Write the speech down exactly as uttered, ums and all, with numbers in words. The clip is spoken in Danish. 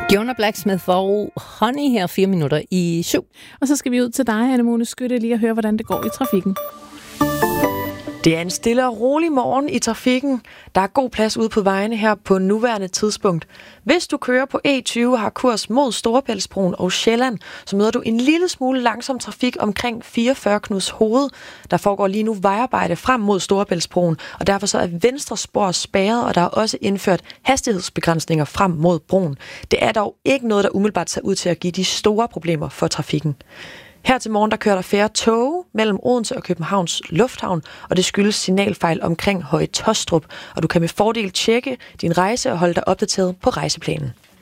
Jonah Blacksmith og Honey her fire minutter i syv. Og så skal vi ud til dig, Anne-Mone Skytte, lige at høre, hvordan det går i trafikken. Det er en stille og rolig morgen i trafikken. Der er god plads ude på vejene her på nuværende tidspunkt. Hvis du kører på E tyve og har kurs mod Storebæltsbroen og Sjælland, så møder du en lille smule langsom trafik omkring fireogfyrre Knuds Hoved. Der foregår lige nu vejarbejde frem mod Storebæltsbroen, og derfor så er venstre spor spærret, og der er også indført hastighedsbegrænsninger frem mod broen. Det er dog ikke noget, der umiddelbart ser ud til at give de store problemer for trafikken. Her til morgen, der kører der færre tog mellem Odense og Københavns Lufthavn, og det skyldes signalfejl omkring Høje Taastrup, og du kan med fordel tjekke din rejse og holde dig opdateret på rejseplanen.